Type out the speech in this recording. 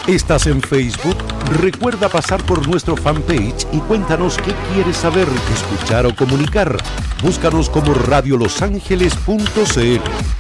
¿Estás en Facebook? Recuerda pasar por nuestro fanpage y cuéntanos qué quieres saber, escuchar o comunicar. Búscanos como radiolosangeles.cl.